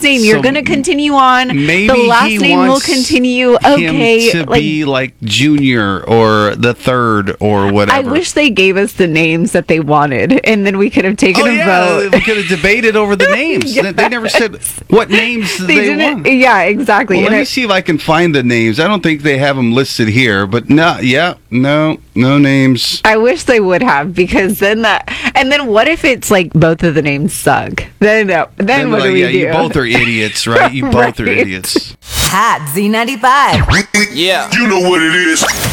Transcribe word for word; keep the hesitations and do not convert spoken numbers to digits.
name. You're So going to continue on. maybe the last he name will wants continue. Okay. him to like, be like Junior or the third or whatever. I wish they gave us the names that they wanted, and then we could have taken Oh, a yeah, vote. we could have debated over the names. Yes. They never said what names They they, didn't. want. Yeah, exactly. Well, And let me I- see if I can find the names. I don't think they have them listed here, but no, yeah, no, no names. I wish they would have, because then that, and then what if it's like both of the names suck? Then uh, then, Then, what like, do we yeah, do? you both are idiots, right? You both are Right. idiots. Hot Z ninety-five. Yeah. You know what it is.